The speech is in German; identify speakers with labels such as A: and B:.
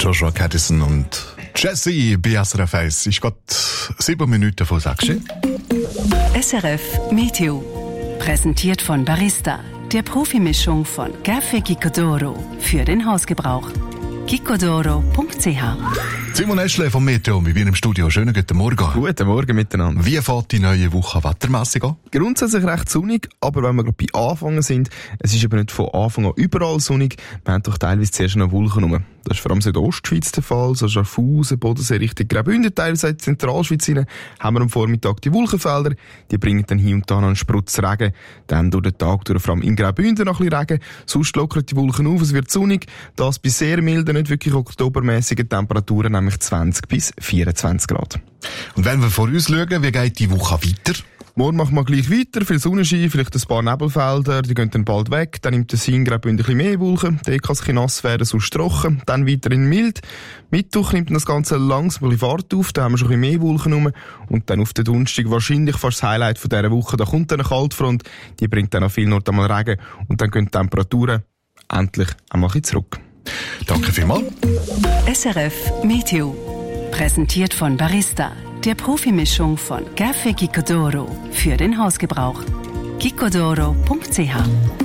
A: Joshua Caddison und Jessie bei SRF 1. Ist gerade 7 Minuten vor 6.
B: SRF Meteo. Präsentiert von Barista, der Profimischung von Café Gicodoro für den Hausgebrauch. gicodoro.ch.
A: Simon Eschle vom Meteo, wir sind im Studio. Schönen guten Morgen.
C: Guten Morgen miteinander.
A: Wie fährt die neue Woche wettermässig an?
C: Grundsätzlich recht sonnig, aber wenn wir gerade bei Anfangen sind, es ist aber nicht von Anfang an überall sonnig. Wir haben doch teilweise zuerst noch Wolken rum. Das ist vor allem in der Ostschweiz der Fall, so Schaffhausen, Bodensee, Richtung Graubünden, teilweise in die Zentralschweiz rein, haben wir am Vormittag die Wolkenfelder. Die bringen dann hier und da noch einen Sprutz Regen. Dann durch den Tag durch, vor allem in Graubünden noch ein bisschen Regen. Sonst lockern die Wolken auf, es wird sonnig. Das bei sehr milden, nicht wirklich oktobermäßigen Temperaturen, nämlich 20 bis 24 Grad.
A: Und wenn wir vor uns schauen, wie geht die Woche weiter?
C: Morgen machen wir gleich weiter, viel Sonnenschein, vielleicht ein paar Nebelfelder, die gehen dann bald weg, dann nimmt der Graubünden ein bisschen mehr Wolken, der kann es ein bisschen nass werden, sonst trocken, dann weiterhin mild. Mittwoch nimmt das Ganze langsam ein bisschen Fahrt auf, da haben wir schon ein bisschen mehr Wolken rum und dann auf den Donnerstag wahrscheinlich fast das Highlight von dieser Woche, da kommt dann eine Kaltfront, die bringt dann an vielen Orten einmal Regen und dann gehen die Temperaturen endlich einmal ein bisschen zurück.
A: Danke vielmals.
B: SRF Meteo. Präsentiert von Barista, der Profimischung von Café Gicodoro für den Hausgebrauch. gicodoro.ch.